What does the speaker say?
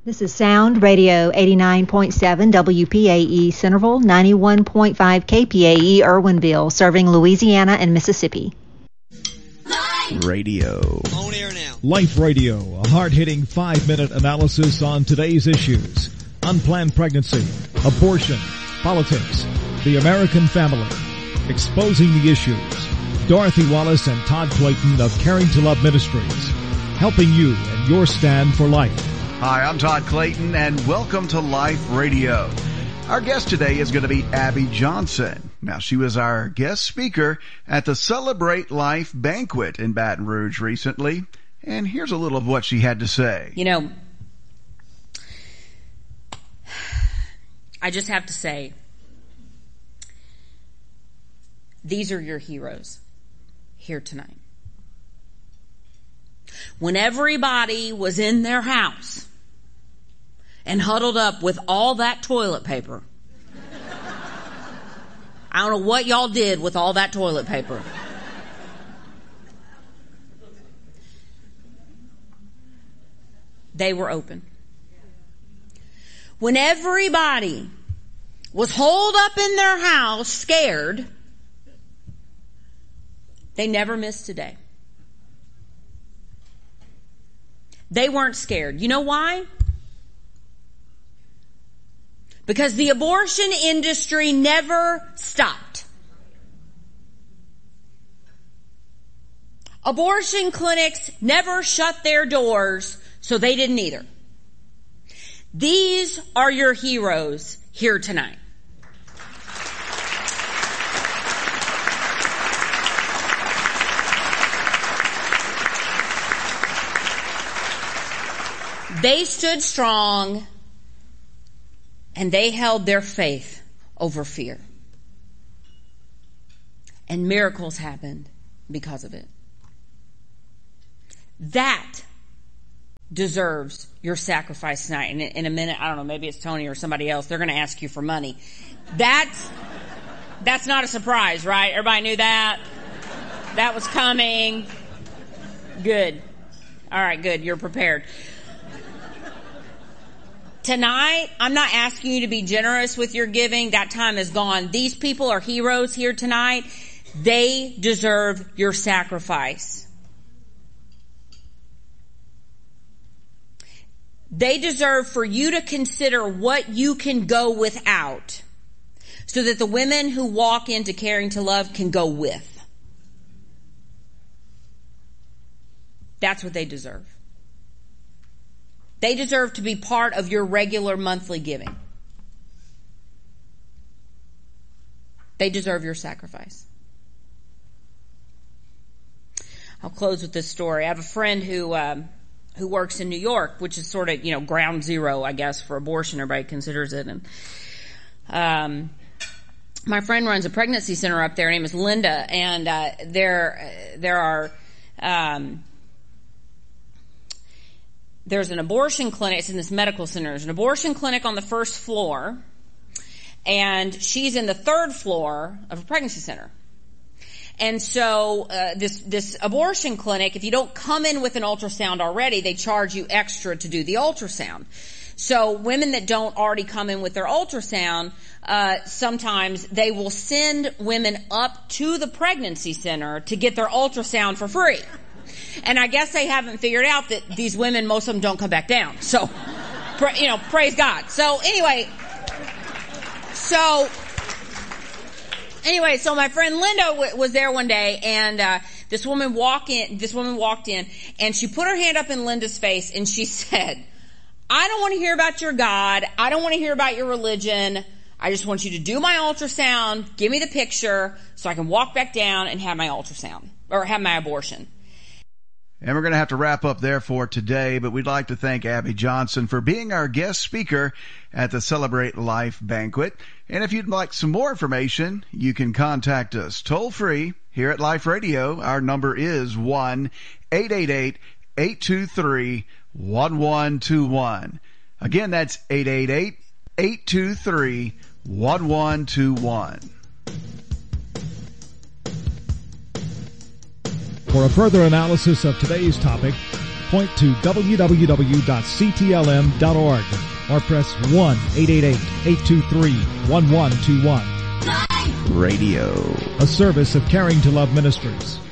This is Sound Radio 89.7 WPAE Centerville, 91.5 KPAE Irwinville, serving Louisiana and Mississippi. Radio. On air now. Life Radio, a hard-hitting 5-minute analysis on today's issues. Unplanned pregnancy, abortion, politics, the American family. Exposing the issues. Dorothy Wallace and Todd Clayton of Caring to Love Ministries. Helping you in your stand for life. Hi, I'm Todd Clayton, and welcome to Life Radio. Our guest today is going to be Abby Johnson. Now, she was our guest speaker at the Celebrate Life banquet in Baton Rouge recently, and here's a little of what she had to say. You know, I just have to say, these are your heroes here tonight. When everybody was in their house and huddled up with all that toilet paper, I don't know what y'all did with all that toilet paper. They were open. When everybody was holed up in their house, scared, they never missed a day. They weren't scared. You know why? Because the abortion industry never stopped. Abortion clinics never shut their doors, so they didn't either. These are your heroes here tonight. They stood strong, and they held their faith over fear. And miracles happened because of it. That deserves your sacrifice tonight. And in a minute, I don't know, maybe it's Tony or somebody else, they're going to ask you for money. That's not a surprise, right? Everybody knew that? That was coming. Good. All right, good. You're prepared. Tonight, I'm not asking you to be generous with your giving. That time is gone. These people are heroes here tonight. They deserve your sacrifice. They deserve for you to consider what you can go without so that the women who walk into Caring to Love can go with. That's what they deserve. They deserve to be part of your regular monthly giving. They deserve your sacrifice. I'll close with this story. I have a friend who works in New York, which is sort of, ground zero, I guess, for abortion. Everybody considers it. And my friend runs a pregnancy center up there. Her name is Linda, and there are there's an abortion clinic. It's in this medical center. There's an abortion clinic on the first floor, and she's in the third floor of a pregnancy center. And so this abortion clinic, if you don't come in with an ultrasound already, they charge you extra to do the ultrasound. So women that don't already come in with their ultrasound, sometimes they will send women up to the pregnancy center to get their ultrasound for free. And I guess they haven't figured out that these women, most of them don't come back down. So, praise God. So my friend Linda was there one day, and this woman walked in, and she put her hand up in Linda's face, and she said, "I don't want to hear about your God. I don't want to hear about your religion. I just want you to do my ultrasound, give me the picture, so I can walk back down and have my ultrasound, or have my abortion." And we're going to have to wrap up there for today, but we'd like to thank Abby Johnson for being our guest speaker at the Celebrate Life banquet. And if you'd like some more information, you can contact us toll free here at Life Radio. Our number is 1-888-823-1121. Again, that's 888-823-1121. For a further analysis of today's topic, point to www.ctlm.org or press 1-888-823-1121. Radio. A service of Caring to Love Ministries.